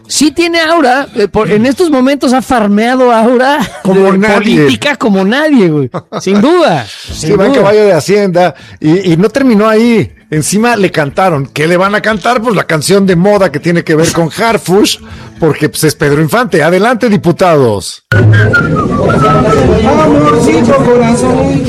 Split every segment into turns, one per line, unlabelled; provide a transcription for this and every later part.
Sí tiene aura, en estos momentos ha farmeado aura
como
política como nadie, güey. Sin duda.
Sí, va en caballo de Hacienda y no terminó ahí. Encima le cantaron. ¿Qué le van a cantar? Pues la canción de moda que tiene que ver con Harfush, porque pues, es Pedro Infante. Adelante, diputados.
Amorcito corazón.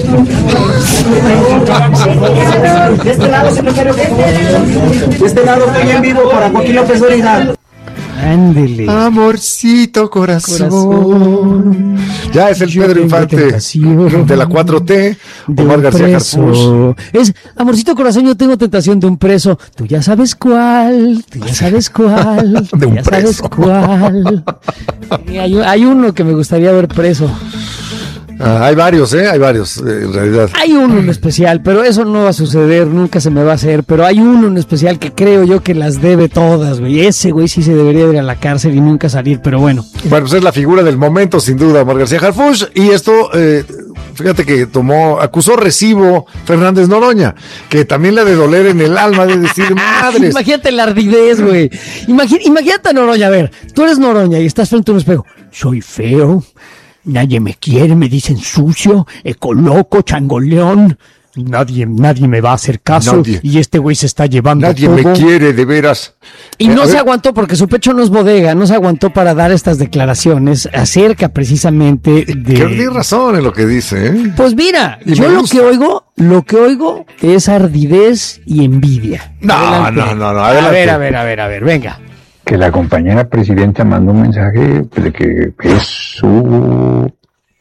De este lado, secretario. De este lado estoy en vivo para Joaquín López Dóriga.
Ándele.
Amorcito corazón. Ya es el Pedro Infante de la 4T, Omar García Harfush.
Es, amorcito corazón, yo tengo tentación de un preso. Tú ya sabes cuál,
De un
ya
preso.
sabes cuál. Hay uno que me gustaría ver preso.
Hay varios, en realidad.
Hay uno en especial, pero eso no va a suceder, nunca se me va a hacer, pero hay uno en especial que creo yo que las debe todas, güey. Ese güey sí se debería ir a la cárcel y nunca salir, pero bueno.
Bueno, pues es la figura del momento, sin duda, Omar García Harfush, y esto, fíjate que acusó recibo Fernández Noroña, que también le ha de doler en el alma de decir, madres.
Imagínate la ardidez, güey. Imagínate a Noroña, a ver, tú eres Noroña y estás frente a un espejo. Soy feo. Nadie me quiere, me dicen sucio, ecoloco, changoleón. Nadie me va a hacer caso.
Nadie.
Y este güey se está llevando
Nadie
todo.
me quiere, de veras.
Y no se aguantó porque su pecho no es bodega, no se aguantó para dar estas declaraciones acerca precisamente de...
Que tiene razón en lo que dice, ¿eh?
Pues mira,
Y
yo
me
lo
gusta.
que oigo es ardidez y envidia.
No,
Adelante.
no,
A
adelante.
ver, venga.
Que la compañera presidenta mandó un mensaje pues, de que es su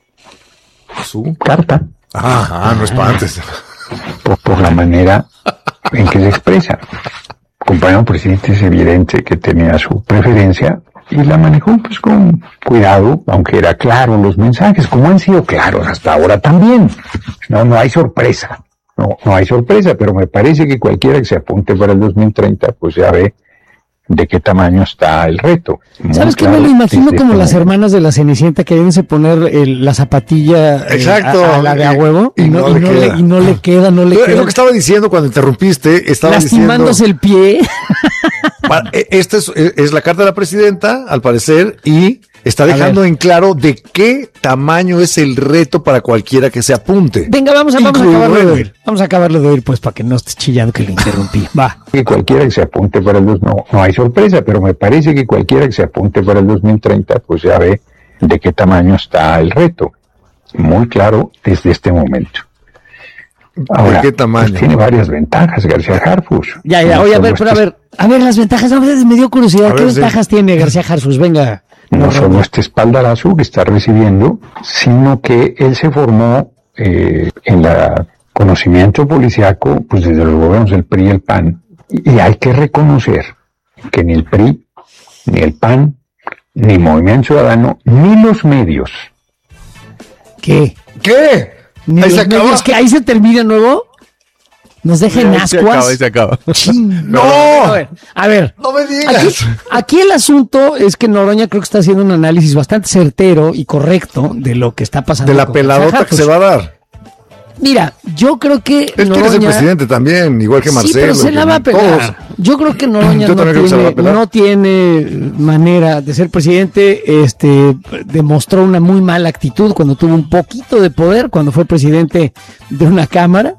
carta
No es para antes.
por la manera en que se expresa. El compañero presidente es evidente que tenía su preferencia y la manejó pues con cuidado, aunque era claro los mensajes, como han sido claros hasta ahora también. No hay sorpresa, no hay sorpresa, pero me parece que cualquiera que se apunte para el 2030 pues ya ve de qué tamaño está el reto. Muy
¿Sabes qué?
claro
Me lo imagino
desde
como
este
las
momento.
hermanas de la Cenicienta queriéndose poner la zapatilla
Exacto.
a la de a huevo
Y no le queda.
no le queda.
Es lo que estaba diciendo cuando interrumpiste. Estaba
Lastimándose el pie.
Esta es la carta de la presidenta, al parecer, y está dejando en claro de qué tamaño es el reto para cualquiera que se apunte.
Venga, vamos a
Incluido
acabarlo de
él.
oír. Vamos a acabarlo de oír, pues, para que no estés chillando que le interrumpí. Va.
Que cualquiera que se apunte para el no hay sorpresa, pero me parece que cualquiera que se apunte para el 2030 pues ya ve de qué tamaño está el reto. Muy claro desde este momento. Ahora,
qué tamaño?
pues, tiene varias ventajas García Harfush.
Ya,
No
oye, a
solo
ver, pero
este-
a ver, las ventajas, a veces me dio curiosidad.
A
¿Qué
ver, sí.
ventajas tiene García Harfush? Venga.
No solo este espaldarazo que está recibiendo, sino que él se formó en el conocimiento policiaco, pues desde los gobiernos del PRI y el PAN. Y hay que reconocer que ni el PRI, ni el PAN, ni Movimiento Ciudadano, ni los medios,
¿Qué?
¿Qué?
Ni
Ahí
los
se acabó.
medios que ahí se termina nuevo. Nos dejen ascuas.
Se acaba.
Ching.
¡No!
A ver.
No me digas.
Aquí el asunto es que Noroña creo que está haciendo un análisis bastante certero y correcto de lo que está pasando.
De la
con
peladota
García
que se
Harfush.
va a dar.
Mira, yo creo que
Él quiere ser presidente también, igual que Marcelo.
Sí, pero se la va a pegar.
todos.
Yo creo que Noroña
Yo también creo que se la va a pegar.
no tiene manera de ser presidente. Demostró una muy mala actitud cuando tuvo un poquito de poder, cuando fue presidente de una cámara.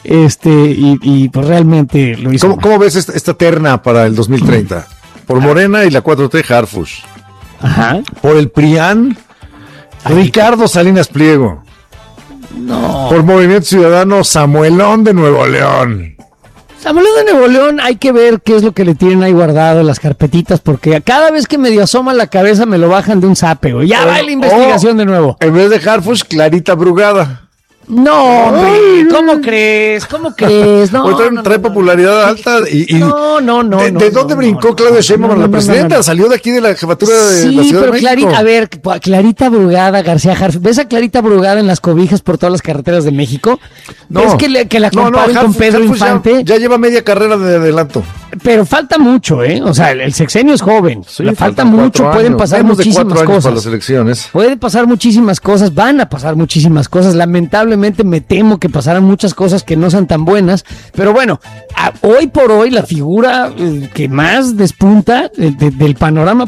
Y pues realmente lo hizo.
¿Cómo ves esta terna para el 2030? Por Morena y la 4T Harfush.
Ajá.
Por el PRIAN, Ricardo Salinas Pliego.
No.
Por Movimiento Ciudadano, Samuelón de Nuevo León.
Samuel de Nuevo León, hay que ver qué es lo que le tienen ahí guardado en las carpetitas, porque cada vez que medio asoma la cabeza me lo bajan de un zape, güey. Ya va la investigación de nuevo.
En vez de Harfush, Clarita Brugada.
No, hombre, ¿cómo crees? ¿Cómo crees? No,
Hoy trae popularidad alta y
No.
¿De dónde brincó Claudia Sheinbaum a la presidenta?
no.
Salió de aquí de la jefatura de la
Sí,
Ciudad
pero
de México.
Clarita, a ver, Clarita Brugada, García Harfush, ¿ves a Clarita Brugada en las cobijas por todas las carreteras de México? ¿Ves que la comparen con Pedro
Harfush
Infante?
Ya lleva media carrera de adelanto.
Pero falta mucho, ¿eh? O sea, el sexenio es joven. Falta
faltan
mucho,
4
pueden
años.
pasar
Menos de
muchísimas
4 años
cosas.
para las elecciones.
Pueden pasar muchísimas cosas, van a pasar muchísimas cosas. Lamentablemente me temo que pasarán muchas cosas que no sean tan buenas. Pero bueno, hoy por hoy la figura que más despunta del panorama